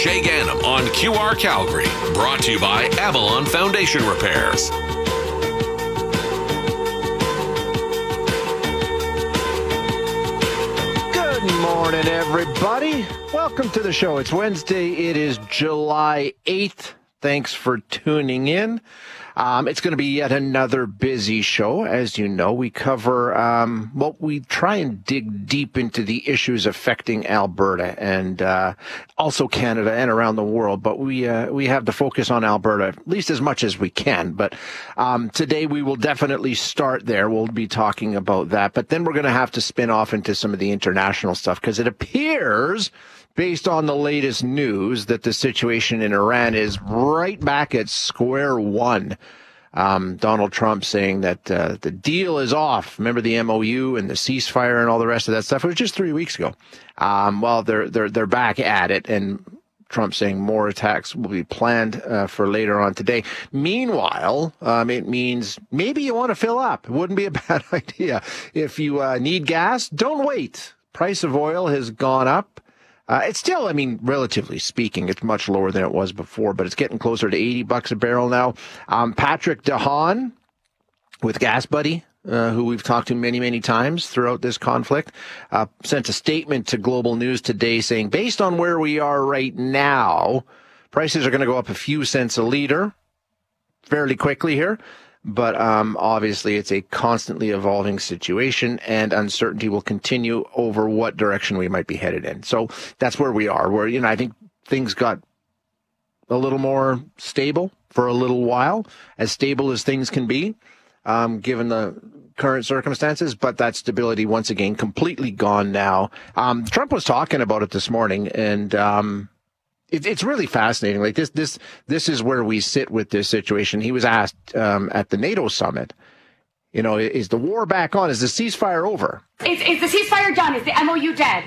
Jay Ganem on QR Calgary, brought to you by Avalon Foundation Repairs. Good morning, everybody. Welcome to the show. It's Wednesday. It is July 8th. Thanks for tuning in. It's going to be yet another busy show. As you know, we cover, we try and dig deep into the issues affecting Alberta and also Canada and around the world. But we have to focus on Alberta at least as much as we can. But today we will definitely start there. We'll be talking about that. But then we're going to have to spin off into some of the international stuff because it appears, based on the latest news, that the situation in Iran is right back at square one. Donald Trump saying that the deal is off. Remember the MOU and the ceasefire and all the rest of that stuff? It was just 3 weeks ago. They're back at it, and Trump saying more attacks will be planned for later on today. Meanwhile, it means maybe you want to fill up. It wouldn't be a bad idea. If you need gas, don't wait. Price of oil has gone up. It's still, relatively speaking, it's much lower than it was before, but it's getting closer to $80 a barrel now. Patrick DeHaan with Gas Buddy, who we've talked to many, many times throughout this conflict, sent a statement to Global News today saying, based on where we are right now, prices are going to go up a few cents a liter fairly quickly here. But obviously, it's a constantly evolving situation, and uncertainty will continue over what direction we might be headed in. So that's where we are. Where I think things got a little more stable for a little while, as stable as things can be, given the current circumstances. But that stability, once again, completely gone now. Trump was talking about it this morning, and it's really fascinating. Like this is where we sit with this situation. He was asked at the NATO summit, is the war back on? Is the ceasefire over? Is the ceasefire done? Is the MOU dead?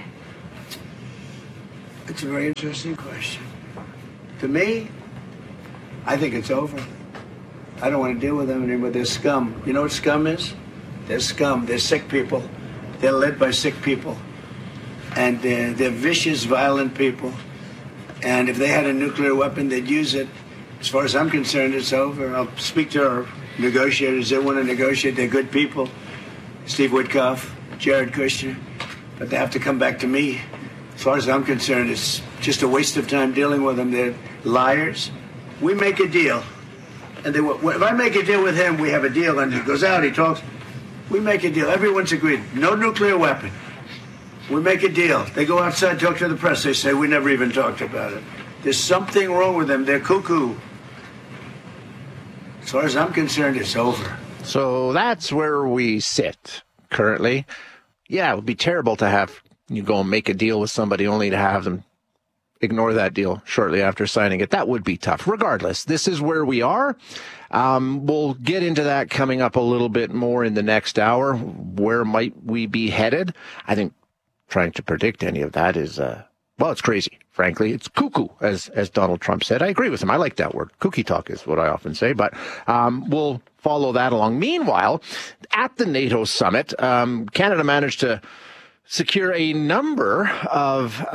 It's a very interesting question. To me, I think it's over. I don't want to deal with them anymore. They're scum. You know what scum is? They're scum. They're sick people. They're led by sick people. And they're vicious, violent people. And if they had a nuclear weapon, they'd use it. As far as I'm concerned, it's over. I'll speak to our negotiators. They want to negotiate. They're good people. Steve Witkoff, Jared Kushner. But they have to come back to me. As far as I'm concerned, it's just a waste of time dealing with them. They're liars. We make a deal. And if I make a deal with him, we have a deal. And he goes out, he talks. We make a deal. Everyone's agreed. No nuclear weapon. We make a deal. They go outside, talk to the press. They say, we never even talked about it. There's something wrong with them. They're cuckoo. As far as I'm concerned, it's over. So that's where we sit currently. Yeah, it would be terrible to have you go and make a deal with somebody only to have them ignore that deal shortly after signing it. That would be tough. Regardless, this is where we are. We'll get into that coming up a little bit more in the next hour. Where might we be headed? I think trying to predict any of that is, it's crazy, frankly. It's cuckoo, as Donald Trump said. I agree with him. I like that word. Kooky talk is what I often say, but we'll follow that along. Meanwhile, at the NATO summit, Canada managed to secure a number of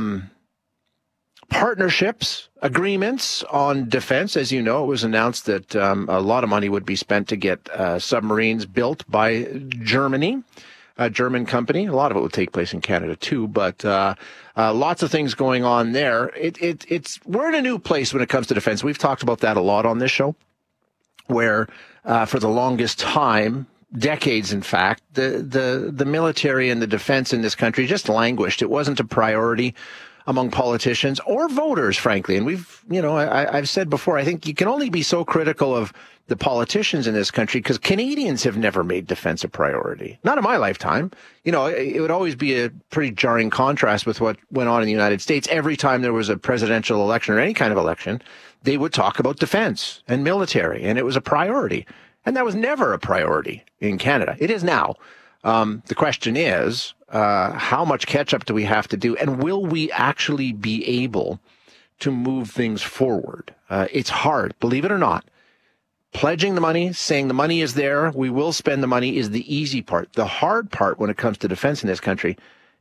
partnerships, agreements on defense. As you know, it was announced that a lot of money would be spent to get submarines built by Germany. A German company. A lot of it would take place in Canada too, but lots of things going on there. We're in a new place when it comes to defense. We've talked about that a lot on this show, where for the longest time, decades in fact, the military and the defense in this country just languished. It wasn't a priority among politicians or voters, frankly. And I've said before, I think you can only be so critical of the politicians in this country because Canadians have never made defense a priority. Not in my lifetime. It would always be a pretty jarring contrast with what went on in the United States. Every time there was a presidential election or any kind of election, they would talk about defense and military, and it was a priority. And that was never a priority in Canada. It is now. The question is, how much catch-up do we have to do, and will we actually be able to move things forward? It's hard, believe it or not. Pledging the money, saying the money is there, we will spend the money is the easy part. The hard part when it comes to defense in this country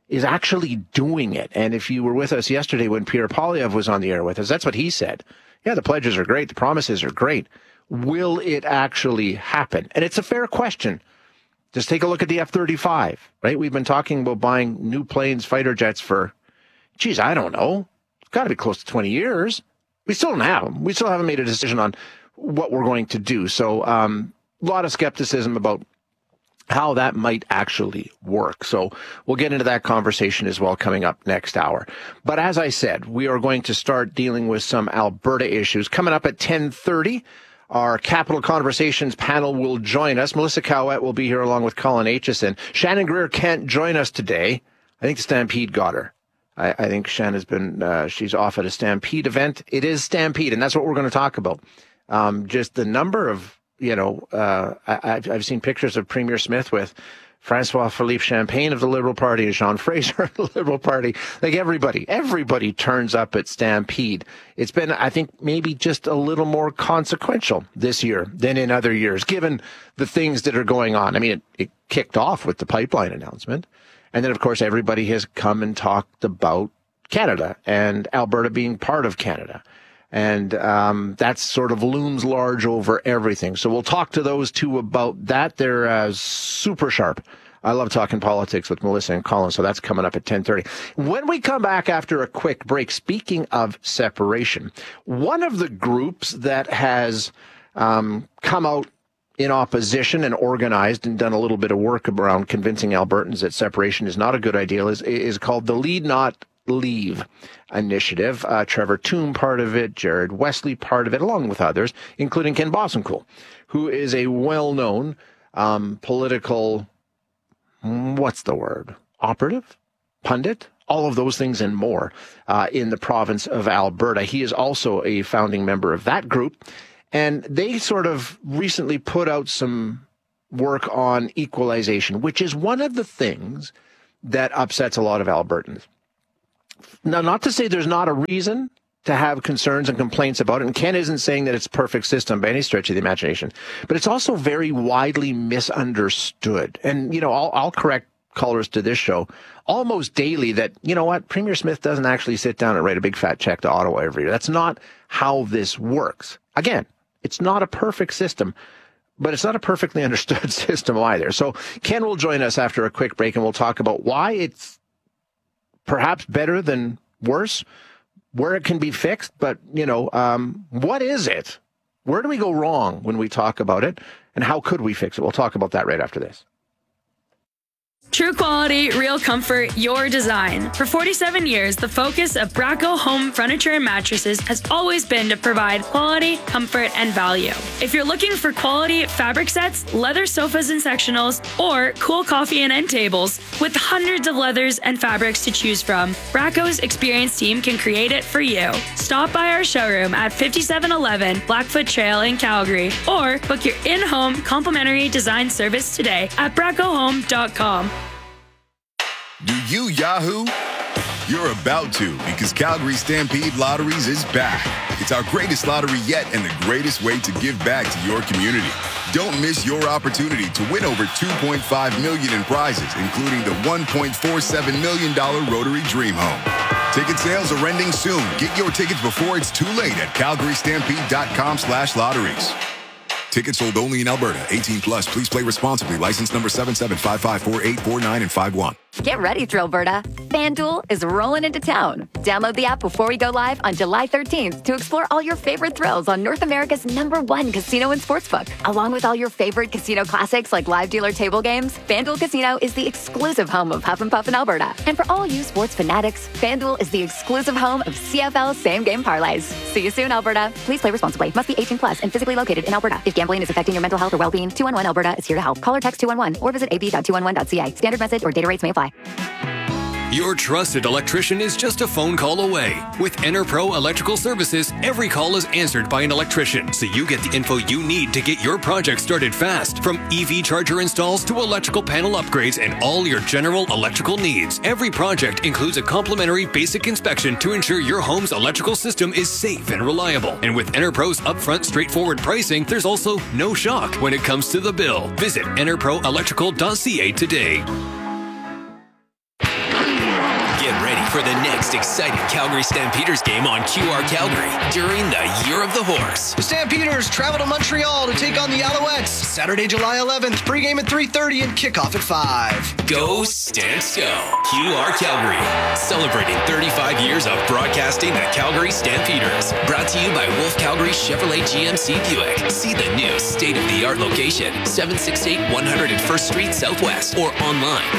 is actually doing it. And if you were with us yesterday when Pierre Poilievre was on the air with us, that's what he said. Yeah, the pledges are great. The promises are great. Will it actually happen? And it's a fair question. Just take a look at the F-35, right? We've been talking about buying new planes, fighter jets for, I don't know. It's got to be close to 20 years. We still don't have them. We still haven't made a decision on what we're going to do. So a lot of skepticism about how that might actually work. So we'll get into that conversation as well coming up next hour. But as I said, we are going to start dealing with some Alberta issues. Coming up at 10:30, our Capital Conversations panel will join us. Melissa Cowett will be here along with Colin Aitchison. Shannon Greer can't join us today. I think the Stampede got her. I think Shannon has been, she's off at a Stampede event. It is Stampede, and that's what we're going to talk about. Just the number of, I've seen pictures of Premier Smith with Francois-Philippe Champagne of the Liberal Party and Jean Fraser of the Liberal Party. Like everybody turns up at Stampede. It's been, I think, maybe just a little more consequential this year than in other years, given the things that are going on. I mean, it kicked off with the pipeline announcement. And then, of course, everybody has come and talked about Canada and Alberta being part of Canada. And that sort of looms large over everything. So we'll talk to those two about that. They're super sharp. I love talking politics with Melissa and Colin, so that's coming up at 10:30. When we come back after a quick break, speaking of separation, one of the groups that has come out in opposition and organized and done a little bit of work around convincing Albertans that separation is not a good idea is called the Lead Not Leave initiative. Trevor Toome part of it, Jared Wesley part of it, along with others, including Ken Bosanquist, who is a well-known political, operative, pundit, all of those things and more in the province of Alberta. He is also a founding member of that group, and they sort of recently put out some work on equalization, which is one of the things that upsets a lot of Albertans. Now, not to say there's not a reason to have concerns and complaints about it, and Ken isn't saying that it's a perfect system by any stretch of the imagination, but it's also very widely misunderstood. And, I'll correct callers to this show almost daily that, Premier Smith doesn't actually sit down and write a big fat check to Ottawa every year. That's not how this works. Again, it's not a perfect system, but it's not a perfectly understood system either. So Ken will join us after a quick break, and we'll talk about why it's perhaps better than worse, where it can be fixed, but, what is it? Where do we go wrong when we talk about it, and how could we fix it? We'll talk about that right after this. True quality, real comfort, your design. For 47 years, the focus of Bracco Home Furniture and Mattresses has always been to provide quality, comfort, and value. If you're looking for quality fabric sets, leather sofas and sectionals, or cool coffee and end tables, with hundreds of leathers and fabrics to choose from, Bracco's experienced team can create it for you. Stop by our showroom at 5711 Blackfoot Trail in Calgary, or book your in-home complimentary design service today at braccohome.com. Do you Yahoo? You're about to, because Calgary Stampede Lotteries is back. It's our greatest lottery yet and the greatest way to give back to your community. Don't miss your opportunity to win over $2.5 million in prizes, including the $1.47 million Rotary Dream Home. Ticket sales are ending soon. Get your tickets before it's too late at calgarystampede.com/lotteries. Tickets sold only in Alberta. 18 plus. Please play responsibly. License number 77554849 and 51. Get ready, Thrillberta. FanDuel is rolling into town. Download the app before we go live on July 13th to explore all your favorite thrills on North America's #1 casino and sportsbook. Along with all your favorite casino classics like live dealer table games, FanDuel Casino is the exclusive home of Huff and Puff in Alberta. And for all you sports fanatics, FanDuel is the exclusive home of CFL same-game parlays. See you soon, Alberta. Please play responsibly. Must be 18 plus and physically located in Alberta. If gambling is affecting your mental health or well-being, 211 Alberta is here to help. Call or text 211 or visit ab.211.ca. Standard message or data rates may apply. Your trusted electrician is just a phone call away. With EnerPro Electrical Services, every call is answered by an electrician, so you get the info you need to get your project started fast. From EV charger installs to electrical panel upgrades and all your general electrical needs. Every project includes a complimentary basic inspection to ensure your home's electrical system is safe and reliable. And with EnerPro's upfront, straightforward pricing, there's also no shock when it comes to the bill. Visit enerproelectrical.ca today. next exciting Calgary Stampeders game on QR Calgary during the Year of the Horse. The Stampeders travel to Montreal to take on the Alouettes. Saturday, July 11th, pregame at 3:30 and kickoff at 5. Go Stamps Go! QR Calgary, celebrating 35 years of broadcasting the Calgary Stampeders. Brought to you by Wolf Calgary Chevrolet GMC Buick. See the new state-of-the-art location, 768 101st Street Southwest, or online